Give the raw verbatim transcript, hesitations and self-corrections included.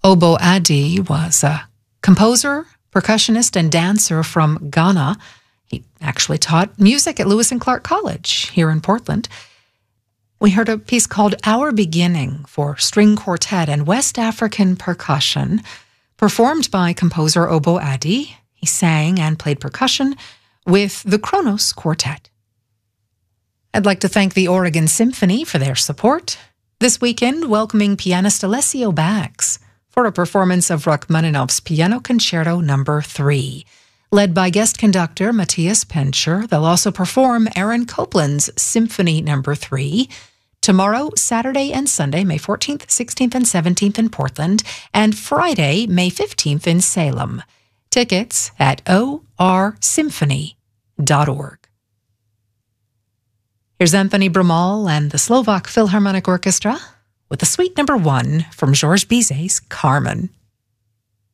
Obo Adi was a composer, percussionist, and dancer from Ghana. He actually taught music at Lewis and Clark College here in Portland. We heard a piece called Our Beginning for string quartet and West African percussion, performed by composer Obo Adi. He sang and played percussion with the Kronos Quartet. I'd like to thank the Oregon Symphony for their support. This weekend, welcoming pianist Alessio Bax for a performance of Rachmaninoff's Piano Concerto Number three. Led by guest conductor Matthias Pencher, they'll also perform Aaron Copland's Symphony Number three tomorrow, Saturday and Sunday, May fourteenth, sixteenth, and seventeenth in Portland, and Friday, May fifteenth in Salem. Tickets at o r symphony dot org. Here's Anthony Brumal and the Slovak Philharmonic Orchestra with the Suite Number one from Georges Bizet's Carmen.